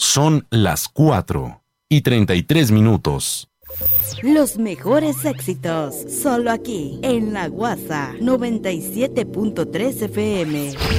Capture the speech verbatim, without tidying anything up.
Son las cuatro y treinta y tres minutos. Los mejores éxitos, solo aquí, en La Guasa, noventa y siete punto tres F M.